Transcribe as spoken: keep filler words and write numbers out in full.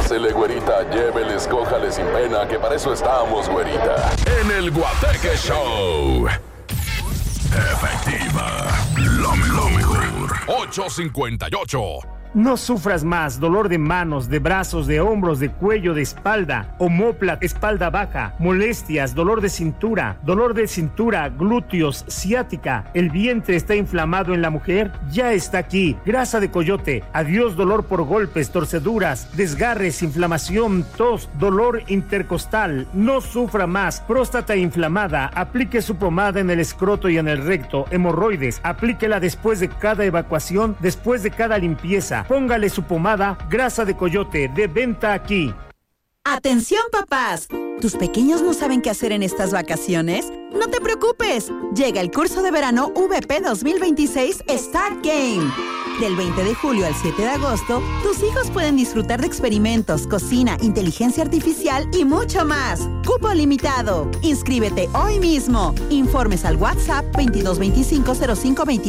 Pásele, güerita, llévele, escójale sin pena, que para eso estamos, güerita. En el Guateque Show. Efectiva, lo mejor. ocho cincuenta y ocho. No sufras más dolor de manos, de brazos, de hombros, de cuello, de espalda, omóplata, espalda baja, molestias, dolor de cintura, dolor de cintura, glúteos, ciática, el vientre está inflamado en la mujer, ya está aquí. Grasa de coyote, adiós dolor por golpes, torceduras, desgarres, inflamación, tos, dolor intercostal. No sufra más. Próstata inflamada, aplique su pomada en el escroto y en el recto. Hemorroides, aplíquela después de cada evacuación, después de cada limpieza. Póngale su pomada Grasa de Coyote, de venta aquí. ¡Atención, papás! ¿Tus pequeños no saben qué hacer en estas vacaciones? ¡No te preocupes! Llega el curso de verano V P dos mil veintiséis Start Game. Del veinte de julio al siete de agosto, tus hijos pueden disfrutar de experimentos, cocina, inteligencia artificial y mucho más. Cupo limitado. Inscríbete hoy mismo. Informes al WhatsApp veintidós veinticinco cero cinco veintiocho